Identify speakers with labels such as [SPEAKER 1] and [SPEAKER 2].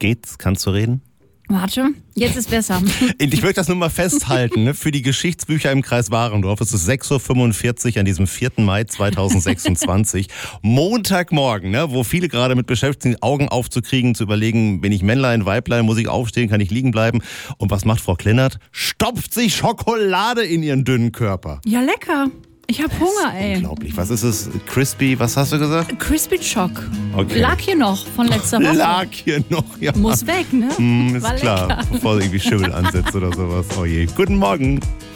[SPEAKER 1] Geht's? Kannst du reden?
[SPEAKER 2] Warte, jetzt ist besser.
[SPEAKER 1] Ich möchte das nur mal festhalten, ne? Für die Geschichtsbücher im Kreis Warendorf. Es ist 6.45 Uhr an diesem 4. Mai 2026. Montagmorgen, ne? Wo viele gerade mit beschäftigt sind, Augen aufzukriegen, zu überlegen, bin ich Männlein, Weiblein, muss ich aufstehen, kann ich liegen bleiben? Und was macht Frau Klennert? Stopft sich Schokolade in ihren dünnen Körper.
[SPEAKER 2] Ja, lecker. Ich hab Hunger, ey.
[SPEAKER 1] Unglaublich. Was ist es? Crispy, was hast du gesagt?
[SPEAKER 2] Crispy Choc.
[SPEAKER 1] Okay.
[SPEAKER 2] Lag hier noch von letzter Woche.
[SPEAKER 1] Lag hier noch, ja.
[SPEAKER 2] Muss weg, ne?
[SPEAKER 1] Ist
[SPEAKER 2] War
[SPEAKER 1] klar,
[SPEAKER 2] lecker.
[SPEAKER 1] bevor irgendwie Schimmel ansetzt oder sowas. Oh je. Guten Morgen.